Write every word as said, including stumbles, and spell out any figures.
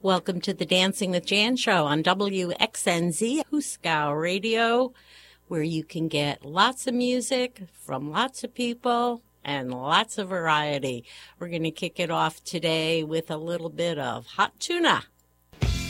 Welcome to the Dancing with Jan show on W X N Z Huskow Radio, where you can get lots of music from lots of people and lots of variety. We're going to kick it off today with a little bit of hot tuna.